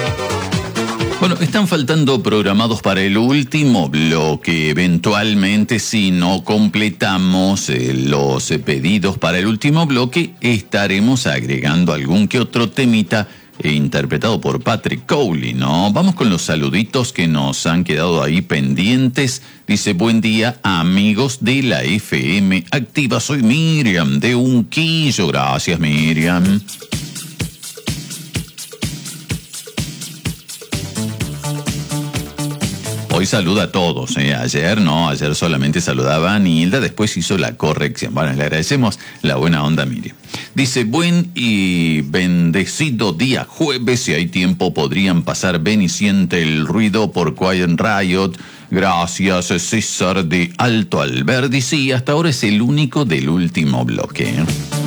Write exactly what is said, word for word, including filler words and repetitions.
Bueno, están faltando programados para el último bloque. Eventualmente, si no completamos eh, los eh, pedidos para el último bloque, estaremos agregando algún que otro temita eh, interpretado por Patrick Cowley, ¿no? Vamos con los saluditos que nos han quedado ahí pendientes. Dice, buen día, amigos de la F M Activa. Soy Miriam de Unquillo. Gracias, Miriam. Hoy saluda a todos, ¿eh? Ayer no, ayer solamente saludaba a Nilda, después hizo la corrección. Bueno, le agradecemos la buena onda, Miriam. Dice, buen y bendecido día jueves, si hay tiempo podrían pasar Ven y siente el ruido por Quiet Riot. Gracias, César de Alto Alberdi. Sí, hasta ahora es el único del último bloque.